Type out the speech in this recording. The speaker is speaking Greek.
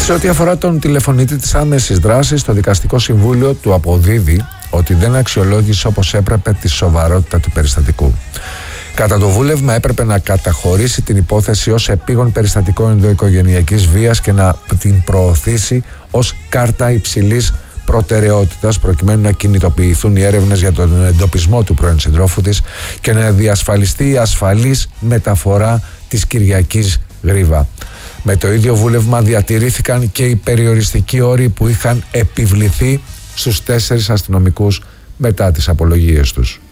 Σε ό,τι αφορά τον τηλεφωνητή της άμεσης δράσης, το Δικαστικό Συμβούλιο του αποδίδει ότι δεν αξιολόγησε όπως έπρεπε τη σοβαρότητα του περιστατικού. Κατά το βούλευμα έπρεπε να καταχωρήσει την υπόθεση ως επίγον περιστατικό ενδοοικογενειακής βίας και να την προωθήσει ως κάρτα υψηλής προτεραιότητας, προκειμένου να κινητοποιηθούν οι έρευνες για τον εντοπισμό του πρώην συντρόφου της και να διασφαλιστεί η ασφαλής μεταφορά της Κυριακής Γρίβα. Με το ίδιο βούλευμα διατηρήθηκαν και οι περιοριστικοί όροι που είχαν επιβληθεί στους 4 αστυνομικούς μετά τις απολογίες τους.